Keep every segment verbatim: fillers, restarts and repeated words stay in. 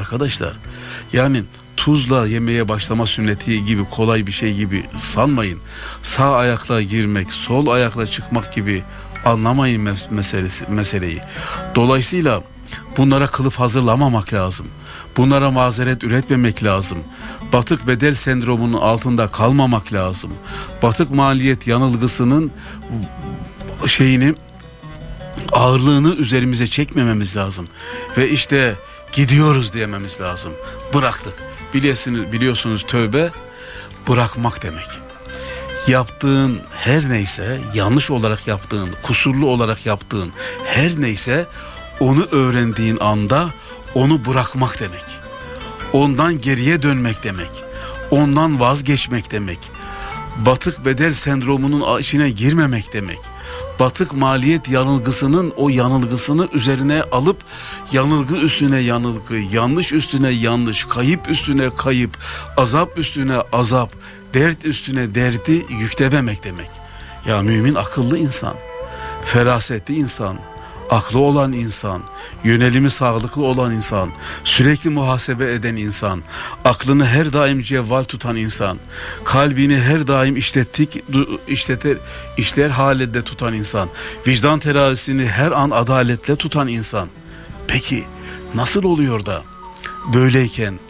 arkadaşlar. Yani tuzla yemeye başlama sünneti gibi kolay bir şey gibi sanmayın. Sağ ayakla girmek, sol ayakla çıkmak gibi anlamayın mes- meselesi, meseleyi. Dolayısıyla bunlara kılıf hazırlamamak lazım. Bunlara mazeret üretmemek lazım. Batık bedel sendromunun altında kalmamak lazım. Batık maliyet yanılgısının şeyini, ağırlığını üzerimize çekmememiz lazım. Ve işte gidiyoruz diyememiz lazım. Bıraktık. Biliyorsunuz, biliyorsunuz tövbe bırakmak demek. Yaptığın her neyse, yanlış olarak yaptığın, kusurlu olarak yaptığın her neyse, onu öğrendiğin anda onu bırakmak demek. Ondan geriye dönmek demek. Ondan vazgeçmek demek. Batık bedel sendromunun içine girmemek demek. Batık maliyet yanılgısının o yanılgısını üzerine alıp yanılgı üstüne yanılgı, yanlış üstüne yanlış, kayıp üstüne kayıp, azap üstüne azap, dert üstüne derdi yüklememek demek. Ya mümin akıllı insan, ferasetli insan, aklı olan insan, yönelimi sağlıklı olan insan, sürekli muhasebe eden insan, aklını her daim cevval tutan insan, kalbini her daim işlettik, işleter, işler halinde tutan insan, vicdan terazisini her an adaletle tutan insan. Peki nasıl oluyor da böyleyken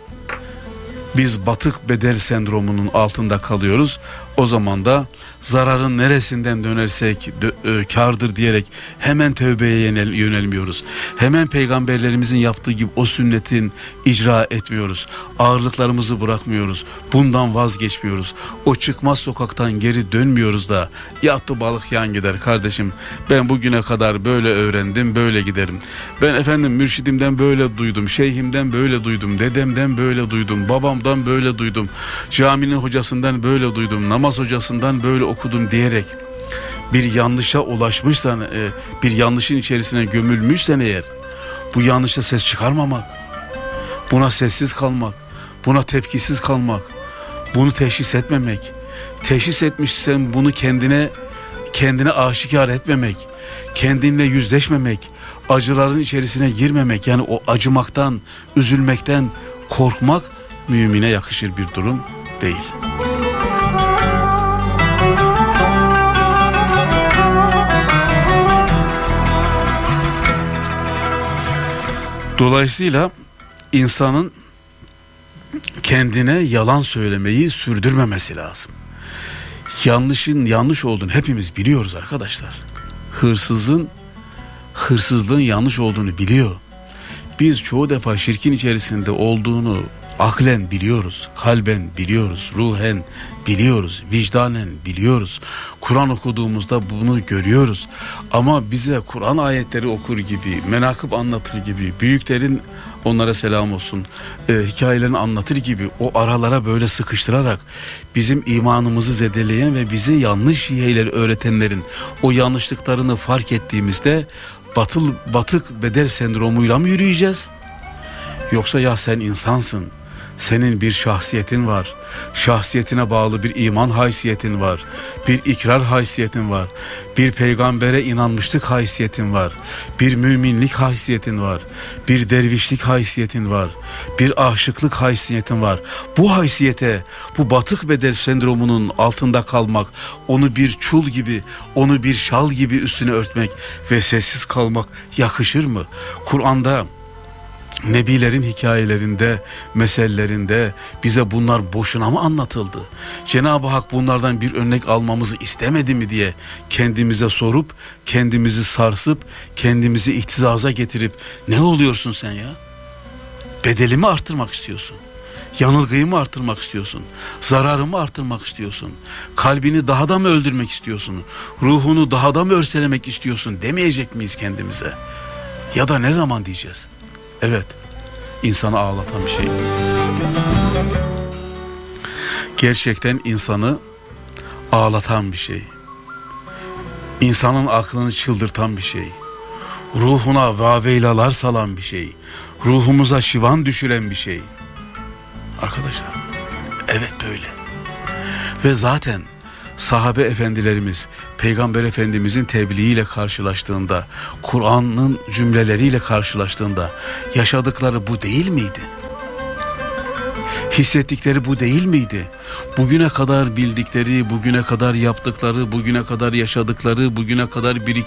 biz batık bedel sendromunun altında kalıyoruz? O zaman da zararın neresinden dönersek dö- e, kârdır diyerek hemen tövbeye yönel- yönelmiyoruz. Hemen peygamberlerimizin yaptığı gibi o sünnetin icra etmiyoruz. Ağırlıklarımızı bırakmıyoruz. Bundan vazgeçmiyoruz. O çıkmaz sokaktan geri dönmüyoruz da yattı balık yan gider kardeşim. Ben bugüne kadar böyle öğrendim, böyle giderim. Ben efendim mürşidimden böyle duydum, şeyhimden böyle duydum, dedemden böyle duydum, babamdan böyle duydum, caminin hocasından böyle duydum, namaz hocasından böyle okudum diyerek bir yanlışa ulaşmışsan, bir yanlışın içerisine gömülmüşsen eğer, bu yanlışa ses çıkarmamak, buna sessiz kalmak, buna tepkisiz kalmak, bunu teşhis etmemek, teşhis etmişsen bunu kendine kendine aşikar etmemek, kendinle yüzleşmemek, acıların içerisine girmemek, yani o acımaktan, üzülmekten korkmak mümine yakışır bir durum değil. Dolayısıyla insanın kendine yalan söylemeyi sürdürmemesi lazım. Yanlışın yanlış olduğunu hepimiz biliyoruz arkadaşlar. Hırsızın hırsızlığın yanlış olduğunu biliyor. Biz çoğu defa şirkin içerisinde olduğunu aklen biliyoruz, kalben biliyoruz, ruhen biliyoruz, vicdanen biliyoruz. Kur'an okuduğumuzda bunu görüyoruz. Ama bize Kur'an ayetleri okur gibi, menakıb anlatır gibi, büyüklerin, onlara selam olsun, e, hikayelerini anlatır gibi o aralara böyle sıkıştırarak bizim imanımızı zedeleyen ve bize yanlış şeyleri öğretenlerin o yanlışlıklarını fark ettiğimizde batıl, batık bedel sendromuyla mı yürüyeceğiz? Yoksa ya sen insansın, senin bir şahsiyetin var, şahsiyetine bağlı bir iman haysiyetin var, bir ikrar haysiyetin var, bir peygambere inanmışlık haysiyetin var, bir müminlik haysiyetin var, bir dervişlik haysiyetin var, bir aşıklık haysiyetin var. Bu haysiyete, bu batık bedel sendromunun altında kalmak, onu bir çul gibi, onu bir şal gibi üstüne örtmek ve sessiz kalmak yakışır mı? Kur'an'da, Nebilerin hikayelerinde, mesellerinde bize bunlar boşuna mı anlatıldı? Cenab-ı Hak bunlardan bir örnek almamızı istemedi mi diye kendimize sorup, kendimizi sarsıp, kendimizi ihtizaza getirip ne oluyorsun sen ya? Bedelimi arttırmak istiyorsun. Yanılgıyı mı arttırmak istiyorsun? Zararımı arttırmak istiyorsun? Kalbini daha da mı öldürmek istiyorsun? Ruhunu daha da mı örselemek istiyorsun demeyecek miyiz kendimize? Ya da ne zaman diyeceğiz? Evet, insanı ağlatan bir şey. Gerçekten insanı ağlatan bir şey. İnsanın aklını çıldırtan bir şey. Ruhuna vaveylalar salan bir şey. Ruhumuza şivan düşüren bir şey. Arkadaşlar, evet böyle. Ve zaten sahabe efendilerimiz Peygamber Efendimizin tebliğiyle karşılaştığında, Kur'an'ın cümleleriyle karşılaştığında yaşadıkları bu değil miydi? Hissettikleri bu değil miydi? Bugüne kadar bildikleri, bugüne kadar yaptıkları, bugüne kadar yaşadıkları, bugüne kadar biriktirdikleri